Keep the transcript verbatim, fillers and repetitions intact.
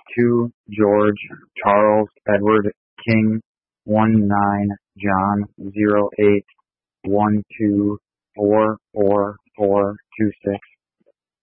two George Charles Edward King one nine John zero eight one two four four four two six.